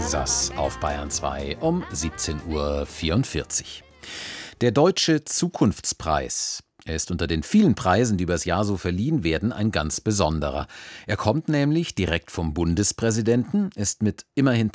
Elsass auf Bayern 2 um 17:44 Uhr. Der Deutsche Zukunftspreis. Er ist unter den vielen Preisen, die übers Jahr so verliehen werden, ein ganz besonderer. Er kommt nämlich direkt vom Bundespräsidenten, ist mit immerhin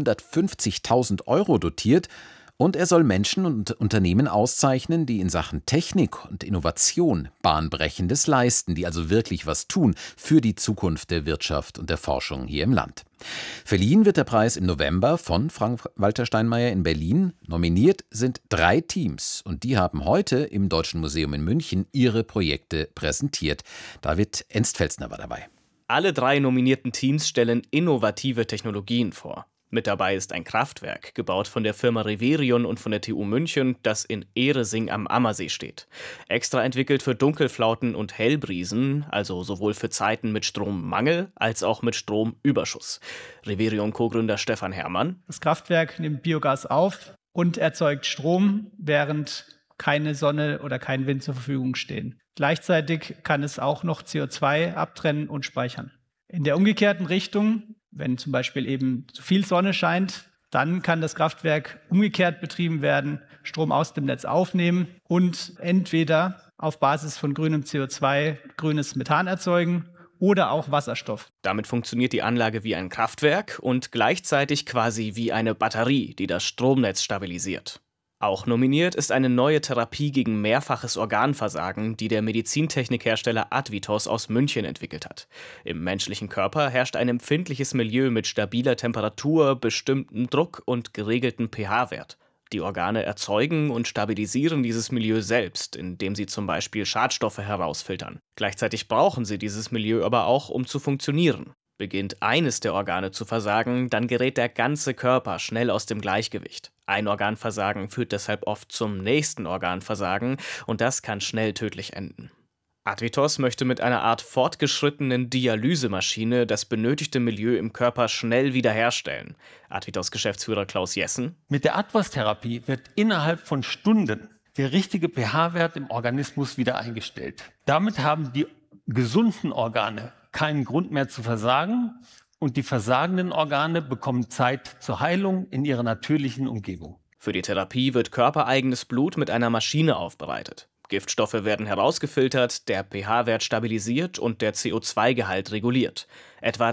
250.000 € dotiert und er soll Menschen und Unternehmen auszeichnen, die in Sachen Technik und Innovation Bahnbrechendes leisten, die also wirklich was tun für die Zukunft der Wirtschaft und der Forschung hier im Land. Verliehen wird der Preis im November von Frank-Walter Steinmeier in Berlin. Nominiert sind 3 Teams und die haben heute im Deutschen Museum in München ihre Projekte präsentiert. David Enstvelsner war dabei. Alle 3 nominierten Teams stellen innovative Technologien vor. Mit dabei ist ein Kraftwerk, gebaut von der Firma Reverion und von der TU München, das in Ehresing am Ammersee steht. Extra entwickelt für Dunkelflauten und Hellbriesen, also sowohl für Zeiten mit Strommangel als auch mit Stromüberschuss. Reverion-Co-Gründer Stefan Herrmann. Das Kraftwerk nimmt Biogas auf und erzeugt Strom, während keine Sonne oder kein Wind zur Verfügung stehen. Gleichzeitig kann es auch noch CO2 abtrennen und speichern. In der umgekehrten Richtung, wenn zum Beispiel eben zu viel Sonne scheint, dann kann das Kraftwerk umgekehrt betrieben werden, Strom aus dem Netz aufnehmen und entweder auf Basis von grünem CO2 grünes Methan erzeugen oder auch Wasserstoff. Damit funktioniert die Anlage wie ein Kraftwerk und gleichzeitig quasi wie eine Batterie, die das Stromnetz stabilisiert. Auch nominiert ist eine neue Therapie gegen mehrfaches Organversagen, die der Medizintechnikhersteller Advitos aus München entwickelt hat. Im menschlichen Körper herrscht ein empfindliches Milieu mit stabiler Temperatur, bestimmtem Druck und geregeltem pH-Wert. Die Organe erzeugen und stabilisieren dieses Milieu selbst, indem sie zum Beispiel Schadstoffe herausfiltern. Gleichzeitig brauchen sie dieses Milieu aber auch, um zu funktionieren. Beginnt eines der Organe zu versagen, dann gerät der ganze Körper schnell aus dem Gleichgewicht. Ein Organversagen führt deshalb oft zum nächsten Organversagen und das kann schnell tödlich enden. Advitos möchte mit einer Art fortgeschrittenen Dialysemaschine das benötigte Milieu im Körper schnell wiederherstellen. Advitos-Geschäftsführer Klaus Jessen. Mit der Advos-Therapie wird innerhalb von Stunden der richtige pH-Wert im Organismus wieder eingestellt. Damit haben die gesunden Organe keinen Grund mehr zu versagen und die versagenden Organe bekommen Zeit zur Heilung in ihrer natürlichen Umgebung. Für die Therapie wird körpereigenes Blut mit einer Maschine aufbereitet. Giftstoffe werden herausgefiltert, der pH-Wert stabilisiert und der CO2-Gehalt reguliert. Etwa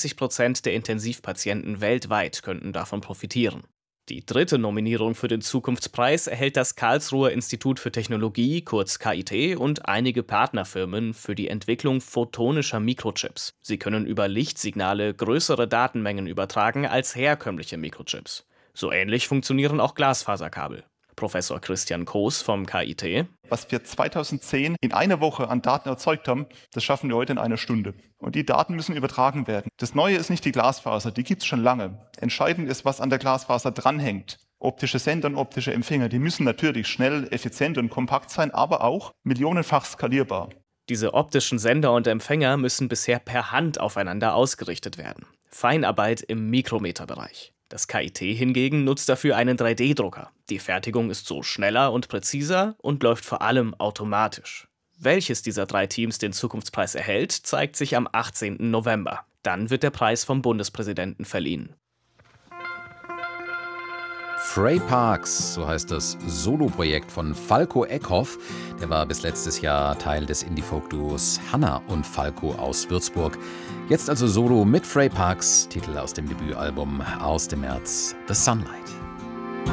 30% der Intensivpatienten weltweit könnten davon profitieren. Die 3. Nominierung für den Zukunftspreis erhält das Karlsruher Institut für Technologie, kurz KIT, und einige Partnerfirmen für die Entwicklung photonischer Mikrochips. Sie können über Lichtsignale größere Datenmengen übertragen als herkömmliche Mikrochips. So ähnlich funktionieren auch Glasfaserkabel. Professor Christian Koos vom KIT. Was wir 2010 in einer Woche an Daten erzeugt haben, das schaffen wir heute in einer Stunde. Und die Daten müssen übertragen werden. Das Neue ist nicht die Glasfaser, die gibt es schon lange. Entscheidend ist, was an der Glasfaser dranhängt. Optische Sender und optische Empfänger, die müssen natürlich schnell, effizient und kompakt sein, aber auch millionenfach skalierbar. Diese optischen Sender und Empfänger müssen bisher per Hand aufeinander ausgerichtet werden. Feinarbeit im Mikrometerbereich. Das KIT hingegen nutzt dafür einen 3D-Drucker. Die Fertigung ist so schneller und präziser und läuft vor allem automatisch. Welches dieser 3 Teams den Zukunftspreis erhält, zeigt sich am 18. November. Dann wird der Preis vom Bundespräsidenten verliehen. Frey Parks, so heißt das Soloprojekt von Falco Eckhoff. Der war bis letztes Jahr Teil des Indie-Folk-Duos Hanna und Falco aus Würzburg. Jetzt also Solo mit Frey Parks, Titel aus dem Debütalbum aus dem März, The Sunlight.